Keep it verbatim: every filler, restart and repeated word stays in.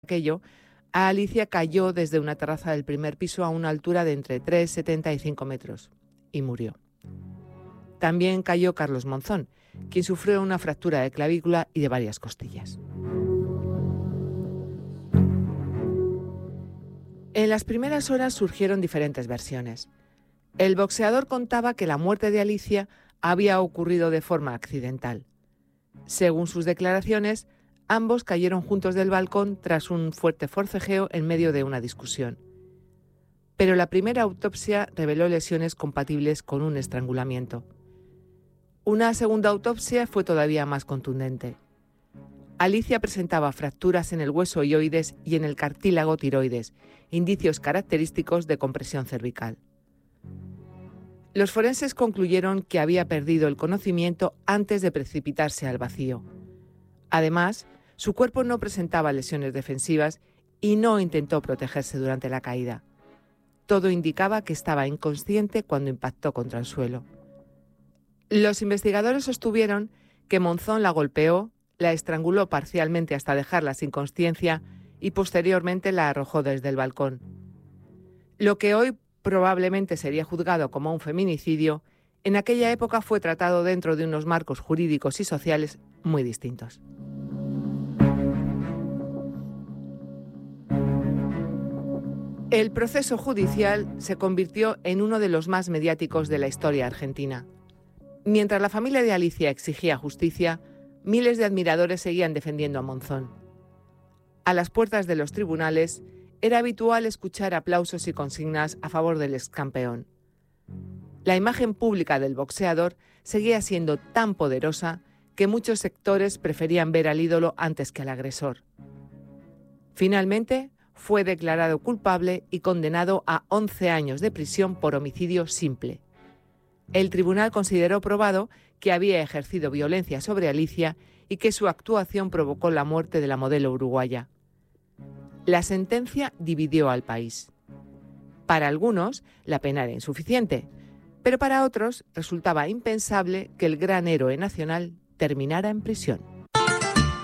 aquello, Alicia cayó desde una terraza del primer piso a una altura de entre tres, setenta y cinco metros y murió. También cayó Carlos Monzón, quien sufrió una fractura de clavícula y de varias costillas. En las primeras horas surgieron diferentes versiones. El boxeador contaba que la muerte de Alicia había ocurrido de forma accidental. Según sus declaraciones, ambos cayeron juntos del balcón tras un fuerte forcejeo en medio de una discusión. Pero la primera autopsia reveló lesiones compatibles con un estrangulamiento. Una segunda autopsia fue todavía más contundente. Alicia presentaba fracturas en el hueso ioides y en el cartílago tiroides, indicios característicos de compresión cervical. Los forenses concluyeron que había perdido el conocimiento antes de precipitarse al vacío. Además, su cuerpo no presentaba lesiones defensivas y no intentó protegerse durante la caída. Todo indicaba que estaba inconsciente cuando impactó contra el suelo. Los investigadores sostuvieron que Monzón la golpeó, la estranguló parcialmente hasta dejarla sin consciencia y posteriormente la arrojó desde el balcón. Lo que hoy probablemente sería juzgado como un feminicidio, en aquella época fue tratado dentro de unos marcos jurídicos y sociales muy distintos. El proceso judicial se convirtió en uno de los más mediáticos de la historia argentina. Mientras la familia de Alicia exigía justicia, miles de admiradores seguían defendiendo a Monzón. A las puertas de los tribunales era habitual escuchar aplausos y consignas a favor del excampeón. La imagen pública del boxeador seguía siendo tan poderosa que muchos sectores preferían ver al ídolo antes que al agresor. Finalmente, fue declarado culpable y condenado a once años de prisión por homicidio simple. El tribunal consideró probado que había ejercido violencia sobre Alicia y que su actuación provocó la muerte de la modelo uruguaya. La sentencia dividió al país. Para algunos, la pena era insuficiente, pero para otros resultaba impensable que el gran héroe nacional terminara en prisión.